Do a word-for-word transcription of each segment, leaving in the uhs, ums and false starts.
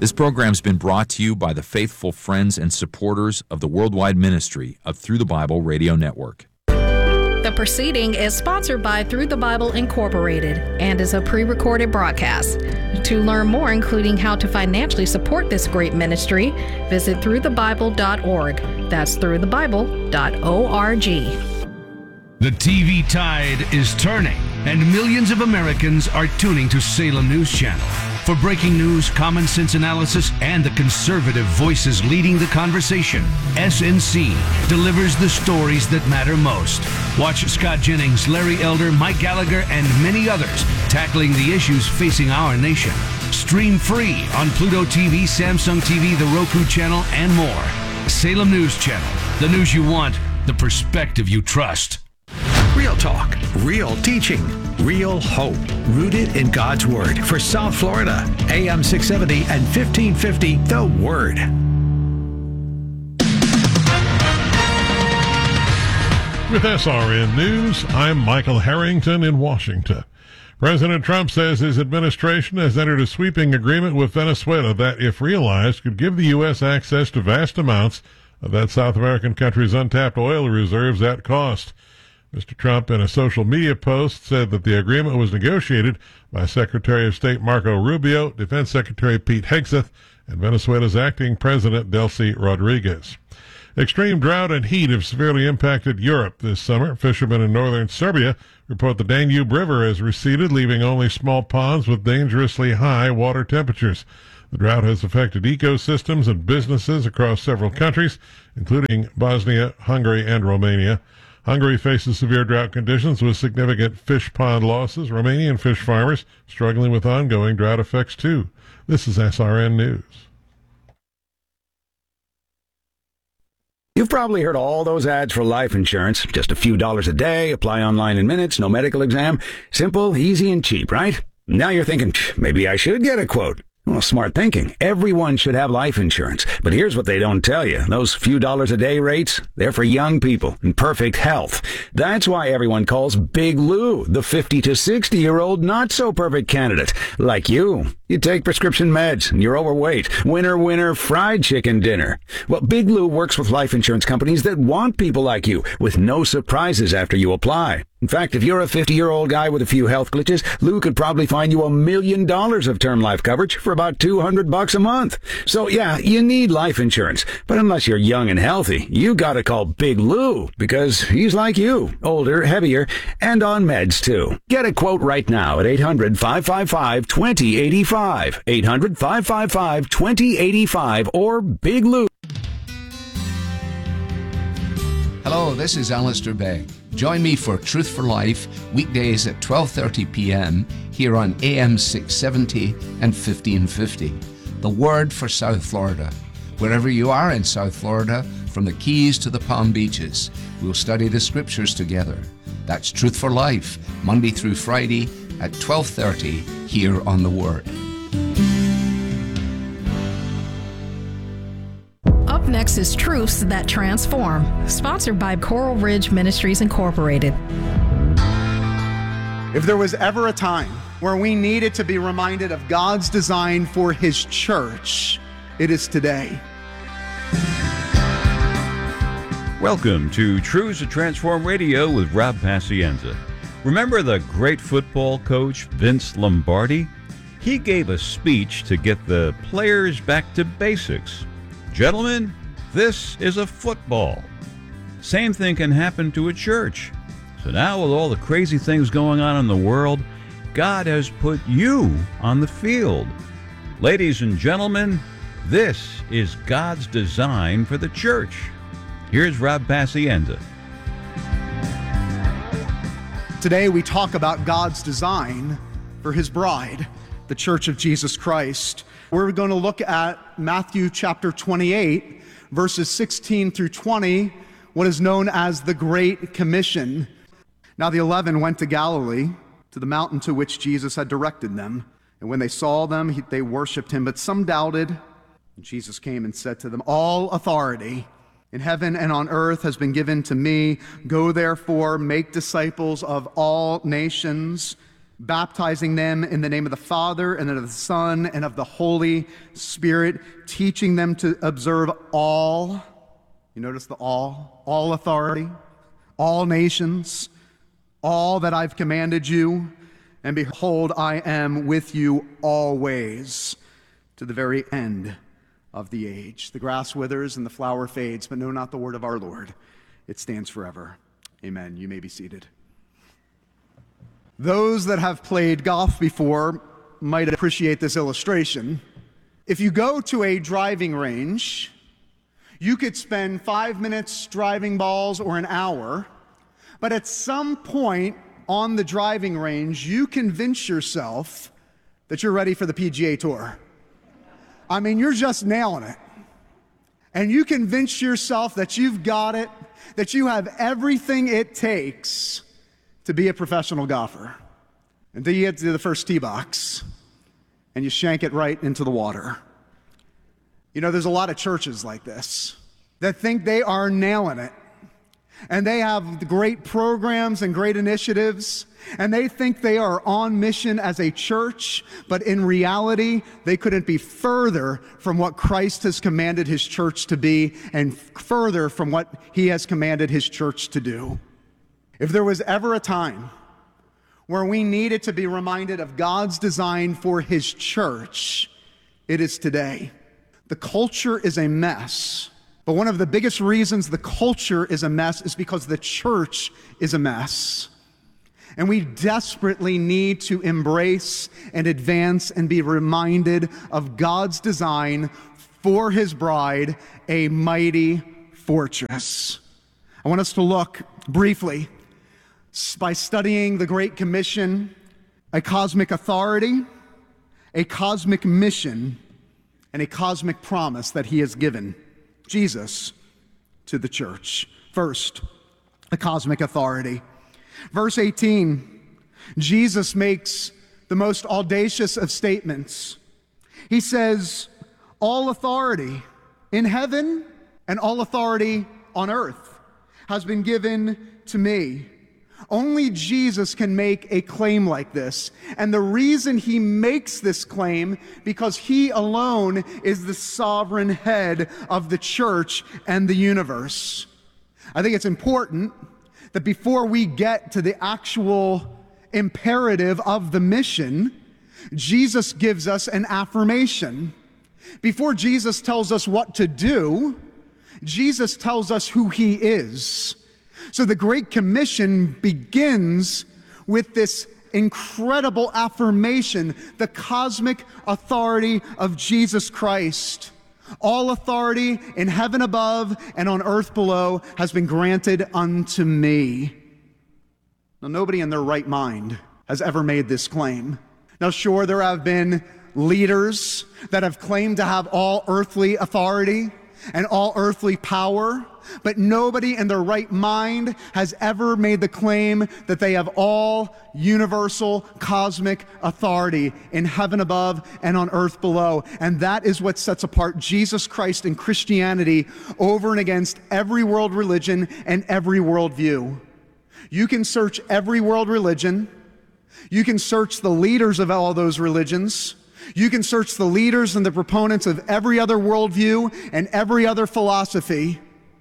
This program's been brought to you by the faithful friends and supporters of the worldwide ministry of Through the Bible Radio Network. The proceeding is sponsored by Through the Bible Incorporated and is a pre-recorded broadcast. To learn more, including how to financially support this great ministry, visit through the bible dot org. That's through the bible dot org. The T V tide is turning, and millions of Americans are tuning to Salem News Channel. For breaking news, common sense analysis, and the conservative voices leading the conversation, S N C delivers the stories that matter most. Watch Scott Jennings, Larry Elder, Mike Gallagher, and many others tackling the issues facing our nation. Stream free on Pluto T V, Samsung T V, the Roku channel, and more. Salem News Channel, the news you want, the perspective you trust. Real talk, real teaching, real hope, rooted in God's Word for South Florida. A M six seventy and fifteen fifty, The Word. With S R N News, I'm Michael Harrington in Washington. President Trump says his administration has entered a sweeping agreement with Venezuela that, if realized, could give the U S access to vast amounts of that South American country's untapped oil reserves at cost. Mister Trump, in a social media post, said that the agreement was negotiated by Secretary of State Marco Rubio, Defense Secretary Pete Hegseth, and Venezuela's acting president, Delcy Rodriguez. Extreme drought and heat have severely impacted Europe this summer. Fishermen in northern Serbia report the Danube River has receded, leaving only small ponds with dangerously high water temperatures. The drought has affected ecosystems and businesses across several countries, including Bosnia, Hungary, and Romania. Hungary faces severe drought conditions with significant fish pond losses. Romanian fish farmers struggling with ongoing drought effects, too. This is S R N News. You've probably heard all those ads for life insurance. Just a few dollars a day, apply online in minutes, no medical exam. Simple, easy, and cheap, right? Now you're thinking, maybe I should get a quote. Well, smart thinking. Everyone should have life insurance. But here's what they don't tell you. Those few dollars a day rates, they're for young people in perfect health. That's why everyone calls Big Lou the fifty to sixty-year-old not-so-perfect candidate. Like you. You take prescription meds, and you're overweight. Winner, winner, fried chicken dinner. Well, Big Lou works with life insurance companies that want people like you, with no surprises after you apply. In fact, if you're a fifty-year-old guy with a few health glitches, Lou could probably find you a million dollars of term life coverage for about two hundred bucks a month. So yeah, you need life insurance. But unless you're young and healthy, you gotta call Big Lou, because he's like you, older, heavier, and on meds too. Get a quote right now at eight hundred, five five five, two zero eight five. eight hundred, five five five, two zero eight five or Big Lou. Hello, this is Alistair Begg. Join me for Truth for Life, weekdays at twelve thirty p.m. here on A M six seventy and fifteen fifty. The Word for South Florida. Wherever you are in South Florida, from the Keys to the Palm Beaches, we'll study the Scriptures together. That's Truth for Life, Monday through Friday at twelve thirty here on The Word. Up next is Truths That Transform, sponsored by Coral Ridge Ministries Incorporated. If there was ever a time where we needed to be reminded of God's design for His church, it is today. Welcome to Truths That Transform Radio with Rob Pacienza. Remember the great football coach Vince Lombardi? He gave a speech to get the players back to basics. Gentlemen, this is a football. Same thing can happen to a church. So now with all the crazy things going on in the world, God has put you on the field. Ladies and gentlemen, this is God's design for the church. Here's Rob Pacienza. Today we talk about God's design for His bride, the Church of Jesus Christ. We're going to look at Matthew chapter twenty-eight, verses sixteen through twenty, what is known as the Great Commission. Now the eleven went to Galilee, to the mountain to which Jesus had directed them. And when they saw them, he, they worshipped him, but some doubted. And Jesus came and said to them, "All authority in heaven and on earth has been given to me. Go therefore, make disciples of all nations, baptizing them in the name of the Father and of the Son and of the Holy Spirit, teaching them to observe all, you notice the all, all authority, all nations, all that I've commanded you, and behold, I am with you always to the very end of the age. The grass withers and the flower fades, but know not the word of our Lord. It stands forever. Amen. You may be seated. Those that have played golf before might appreciate this illustration. If you go to a driving range, you could spend five minutes driving balls or an hour, but at some point on the driving range, you convince yourself that you're ready for the P G A Tour. I mean, you're just nailing it. And you convince yourself that you've got it, that you have everything it takes to be a professional golfer, until you get to the first tee box and you shank it right into the water. You know, there's a lot of churches like this that think they are nailing it, and they have great programs and great initiatives, and they think they are on mission as a church, but in reality, they couldn't be further from what Christ has commanded his church to be, and further from what he has commanded his church to do. If there was ever a time where we needed to be reminded of God's design for his church, it is today. The culture is a mess, but one of the biggest reasons the culture is a mess is because the church is a mess. And we desperately need to embrace and advance and be reminded of God's design for his bride, a mighty fortress. I want us to look briefly by studying the Great Commission, a cosmic authority, a cosmic mission, and a cosmic promise that he has given Jesus to the church. First, a cosmic authority. Verse eighteen, Jesus makes the most audacious of statements. He says, all authority in heaven and all authority on earth has been given to me. Only Jesus can make a claim like this. And the reason he makes this claim, because he alone is the sovereign head of the church and the universe. I think it's important that before we get to the actual imperative of the mission, Jesus gives us an affirmation. Before Jesus tells us what to do, Jesus tells us who he is. So the Great Commission begins with this incredible affirmation, the cosmic authority of Jesus Christ. All authority in heaven above and on earth below has been granted unto me. Now, nobody in their right mind has ever made this claim. Now, sure, there have been leaders that have claimed to have all earthly authority and all earthly power, but nobody in their right mind has ever made the claim that they have all universal cosmic authority in heaven above and on earth below. And that is what sets apart Jesus Christ and Christianity over and against every world religion and every worldview. You can search every world religion. You can search the leaders of all those religions. You can search the leaders and the proponents of every other worldview and every other philosophy,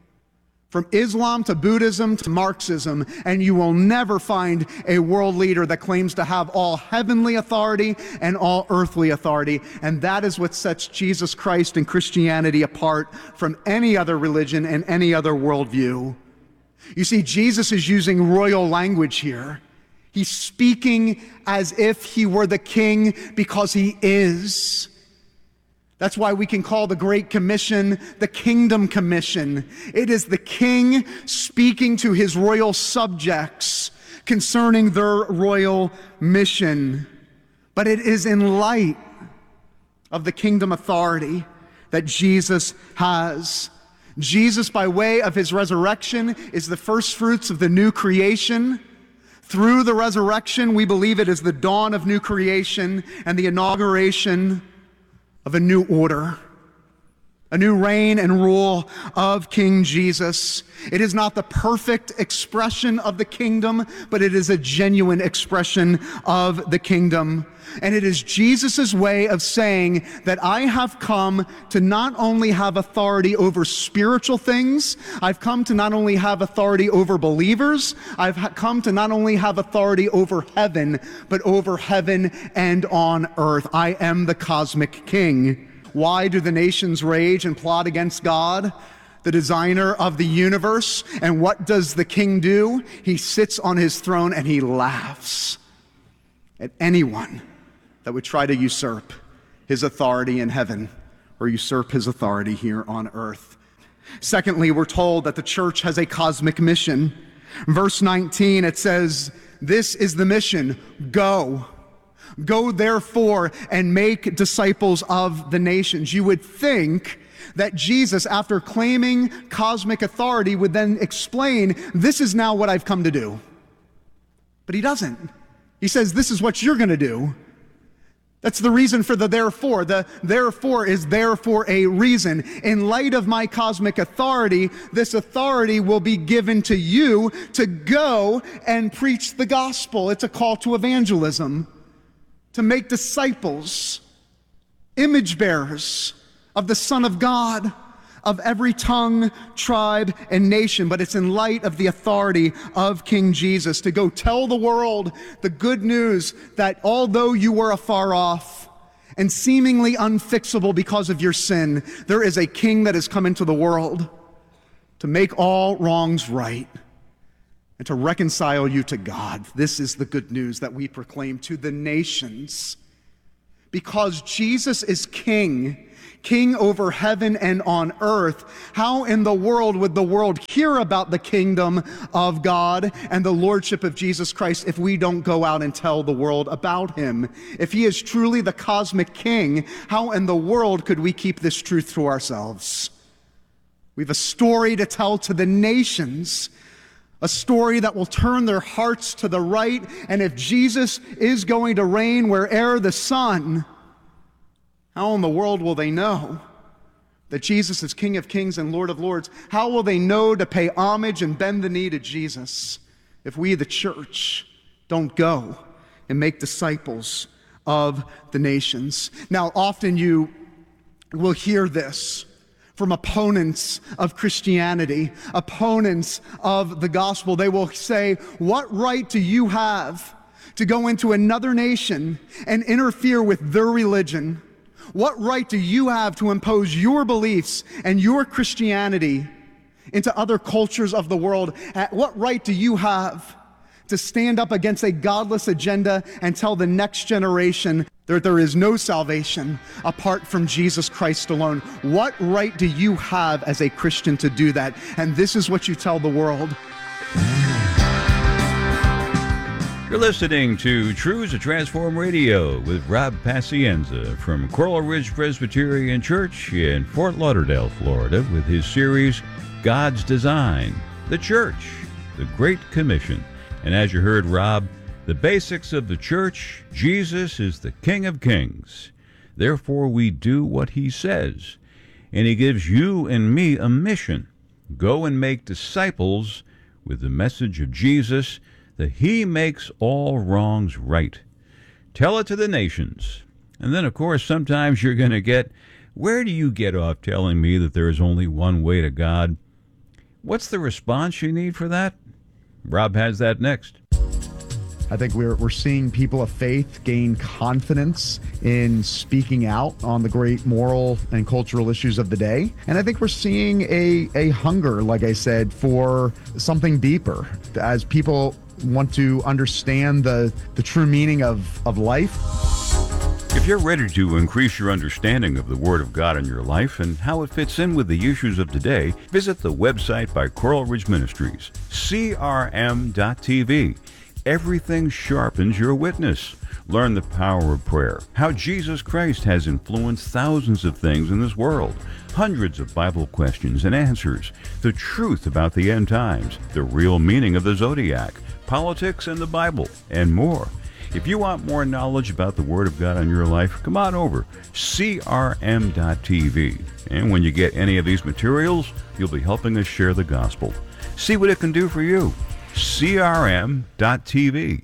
from Islam to Buddhism to Marxism, and you will never find a world leader that claims to have all heavenly authority and all earthly authority. And that is what sets Jesus Christ and Christianity apart from any other religion and any other worldview. You see, Jesus is using royal language here. He's speaking as if he were the king, because he is. That's why we can call the Great Commission the Kingdom Commission. It is the king speaking to his royal subjects concerning their royal mission. But it is in light of the kingdom authority that Jesus has. Jesus, by way of his resurrection, is the first fruits of the new creation. Through the resurrection, we believe it is the dawn of new creation and the inauguration of a new order. a new reign and rule of King Jesus. It is not the perfect expression of the kingdom, but it is a genuine expression of the kingdom. And it is Jesus' way of saying that I have come to not only have authority over spiritual things, I've come to not only have authority over believers, I've ha- come to not only have authority over heaven, but over heaven and on earth. I am the cosmic king. Why do the nations rage and plot against God, the designer of the universe? And what does the king do? He sits on his throne and he laughs at anyone that would try to usurp his authority in heaven or usurp his authority here on earth. Secondly, we're told that the church has a cosmic mission. Verse nineteen, it says, this is the mission, go. Go therefore and make disciples of the nations. You would think that Jesus, after claiming cosmic authority, would then explain, this is now what I've come to do. But he doesn't. He says, this is what you're going to do. That's the reason for the therefore. The therefore is there for a reason. In light of my cosmic authority, this authority will be given to you to go and preach the gospel. It's a call to evangelism, to make disciples, image bearers of the Son of God, of every tongue, tribe, and nation. But it's in light of the authority of King Jesus to go tell the world the good news that although you were afar off and seemingly unfixable because of your sin, there is a king that has come into the world to make all wrongs right and to reconcile you to God. This is the good news that we proclaim to the nations. Because Jesus is king, king over heaven and on earth, how in the world would the world hear about the kingdom of God and the lordship of Jesus Christ if we don't go out and tell the world about him? If he is truly the cosmic king, how in the world could we keep this truth to ourselves? We have a story to tell to the nations, a story that will turn their hearts to the right. And if Jesus is going to reign where'er the sun, how in the world will they know that Jesus is King of Kings and Lord of Lords? How will they know to pay homage and bend the knee to Jesus if we, the church, don't go and make disciples of the nations? Now, often you will hear this from opponents of Christianity, opponents of the gospel. They will say, what right do you have to go into another nation and interfere with their religion? What right do you have to impose your beliefs and your Christianity into other cultures of the world? What right do you have to stand up against a godless agenda and tell the next generation that there is no salvation apart from Jesus Christ alone? What right do you have as a Christian to do that? And this is what you tell the world. You're listening to Truths to Transform Radio with Rob Pacienza from Coral Ridge Presbyterian Church in Fort Lauderdale, Florida, with his series, God's Design, the Church, the Great Commission. And as you heard Rob, the basics of the church, Jesus is the King of Kings. Therefore, we do what he says. And he gives you and me a mission. Go and make disciples with the message of Jesus, that he makes all wrongs right. Tell it to the nations. And then, of course, sometimes you're going to get, where do you get off telling me that there is only one way to God? What's the response you need for that? Rob has that next. I think we're we're seeing people of faith gain confidence in speaking out on the great moral and cultural issues of the day. And I think we're seeing a, a hunger, like I said, for something deeper as people want to understand the, the true meaning of, of life. If you're ready to increase your understanding of the Word of God in your life and how it fits in with the issues of today, visit the website by Coral Ridge Ministries, C R M dot T V. Everything sharpens your witness. Learn the power of prayer, how Jesus Christ has influenced thousands of things in this world, hundreds of Bible questions and answers, the truth about the end times, the real meaning of the zodiac, politics and the Bible, and more. If you want more knowledge about the Word of God in your life, come on over, C R M dot T V. And when you get any of these materials, you'll be helping us share the gospel. See what it can do for you. C R M dot T V.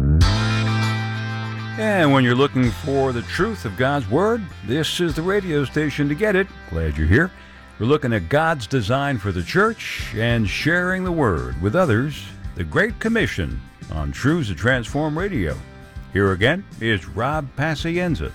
And when you're looking for the truth of God's Word, this is the radio station to get it. Glad you're here. We're looking at God's design for the church and sharing the Word with others, the Great Commission on Truths to Transform Radio. Here again is Rob Pacienza.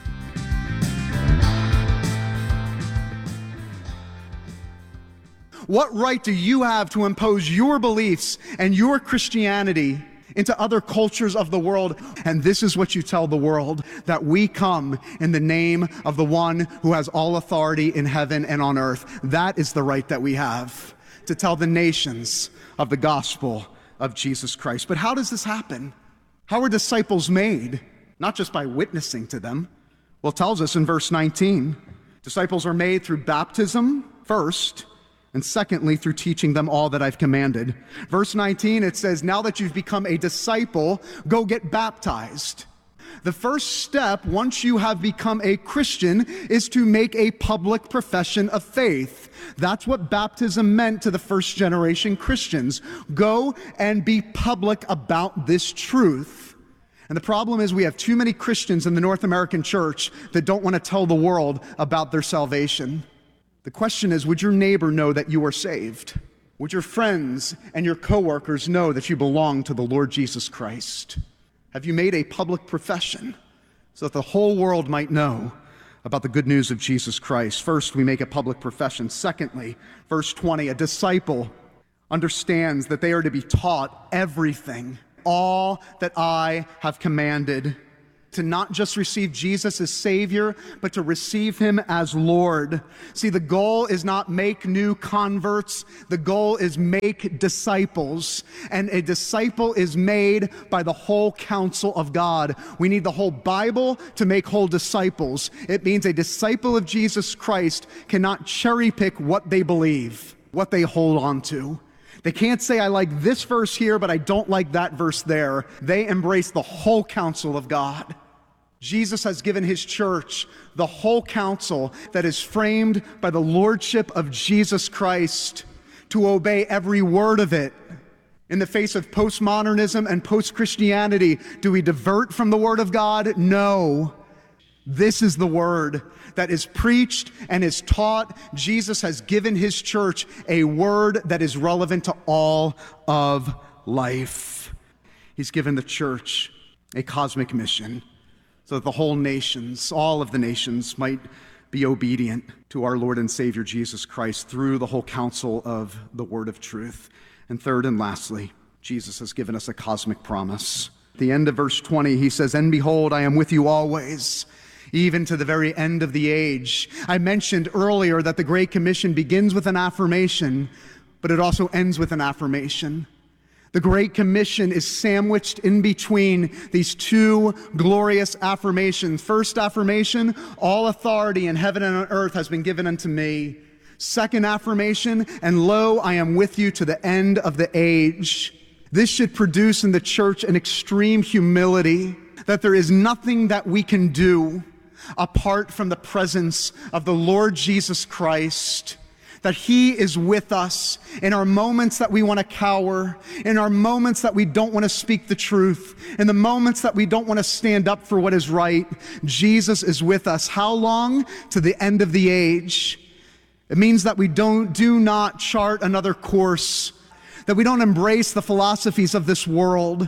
What right do you have to impose your beliefs and your Christianity into other cultures of the world? And this is what you tell the world, that we come in the name of the one who has all authority in heaven and on earth. That is the right that we have, to tell the nations of the gospel of Jesus Christ. But how does this happen? How are disciples made? Not just by witnessing to them. Well, it tells us in verse nineteen, disciples are made through baptism first, and secondly, through teaching them all that I've commanded. Verse nineteen, it says, now that you've become a disciple, go get baptized. The first step, once you have become a Christian, is to make a public profession of faith. That's what baptism meant to the first generation Christians. Go and be public about this truth. And the problem is we have too many Christians in the North American church that don't want to tell the world about their salvation. The question is, would your neighbor know that you are saved? Would your friends and your coworkers know that you belong to the Lord Jesus Christ? Have you made a public profession so that the whole world might know about the good news of Jesus Christ? First, we make a public profession. Secondly, verse twenty, a disciple understands that they are to be taught everything, all that I have commanded. To not just receive Jesus as Savior, but to receive Him as Lord. See, the goal is not make new converts. The goal is make disciples. And a disciple is made by the whole counsel of God. We need the whole Bible to make whole disciples. It means a disciple of Jesus Christ cannot cherry pick what they believe, what they hold on to. They can't say, I like this verse here, but I don't like that verse there. They embrace the whole counsel of God. Jesus has given His church the whole counsel that is framed by the lordship of Jesus Christ, to obey every word of it. In the face of postmodernism and post-Christianity, do we divert from the Word of God? No. This is the Word that is preached and is taught. Jesus has given His church a Word that is relevant to all of life. He's given the church a cosmic mission, so that the whole nations, all of the nations, might be obedient to our Lord and Savior Jesus Christ through the whole counsel of the Word of truth. And third and lastly, Jesus has given us a cosmic promise. At the end of verse twenty, He says, and behold, I am with you always, even to the very end of the age. I mentioned earlier that the Great Commission begins with an affirmation, but it also ends with an affirmation. The Great Commission is sandwiched in between these two glorious affirmations. First affirmation, all authority in heaven and on earth has been given unto me. Second affirmation, and lo, I am with you to the end of the age. This should produce in the church an extreme humility, that there is nothing that we can do apart from the presence of the Lord Jesus Christ. That He is with us in our moments that we want to cower, in our moments that we don't want to speak the truth, in the moments that we don't want to stand up for what is right. Jesus is with us. How long? To the end of the age. It means that we don't, do not chart another course, that we don't embrace the philosophies of this world,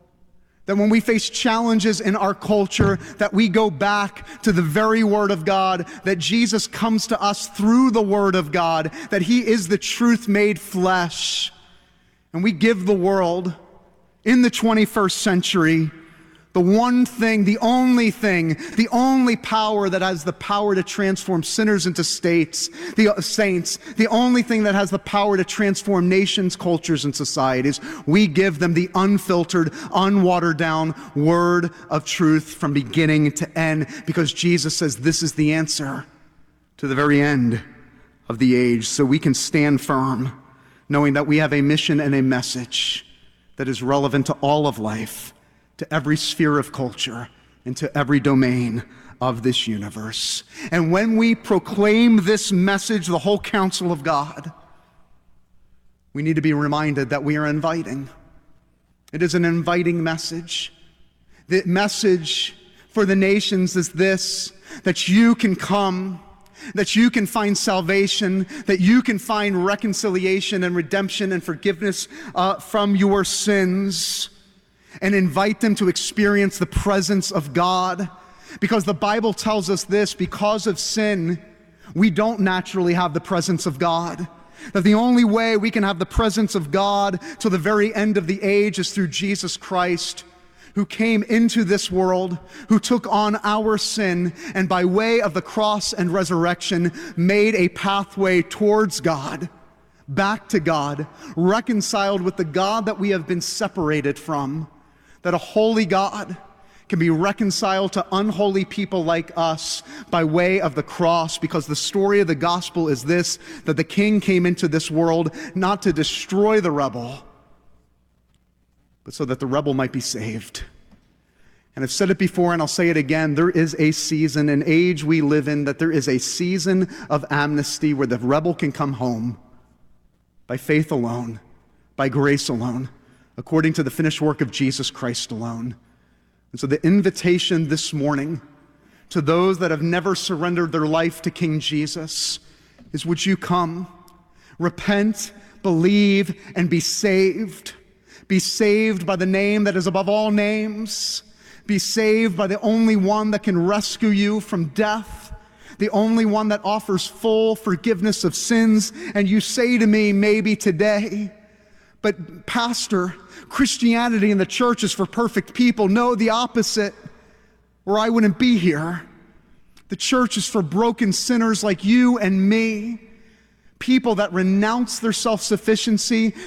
that when we face challenges in our culture, that we go back to the very Word of God, that Jesus comes to us through the Word of God, that He is the truth made flesh. And we give the world, in the twenty-first century, the one thing, the only thing, the only power that has the power to transform sinners into states, the saints, the only thing that has the power to transform nations, cultures, and societies. We give them the unfiltered, unwatered down Word of truth from beginning to end, because Jesus says this is the answer to the very end of the age. So we can stand firm, knowing that we have a mission and a message that is relevant to all of life, to every sphere of culture and to every domain of this universe. And when we proclaim this message, the whole counsel of God, we need to be reminded that we are inviting. It is an inviting message. The message for the nations is this, that you can come, that you can find salvation, that you can find reconciliation and redemption and forgiveness uh, from your sins, and invite them to experience the presence of God. Because the Bible tells us this, because of sin, we don't naturally have the presence of God. That the only way we can have the presence of God till the very end of the age is through Jesus Christ, who came into this world, who took on our sin, and by way of the cross and resurrection made a pathway towards God, back to God, reconciled with the God that we have been separated from. That a holy God can be reconciled to unholy people like us by way of the cross, because the story of the gospel is this, that the King came into this world not to destroy the rebel, but so that the rebel might be saved. And I've said it before and I'll say it again, there is a season, an age we live in, that there is a season of amnesty where the rebel can come home by faith alone, by grace alone, according to the finished work of Jesus Christ alone. And so the invitation this morning to those that have never surrendered their life to King Jesus is, would you come, repent, believe, and be saved. Be saved by the name that is above all names. Be saved by the only one that can rescue you from death, the only one that offers full forgiveness of sins. And you say to me maybe today, but Pastor, Christianity and the church is for perfect people. No, the opposite, or I wouldn't be here. The church is for broken sinners like you and me. People that renounce their self-sufficiency,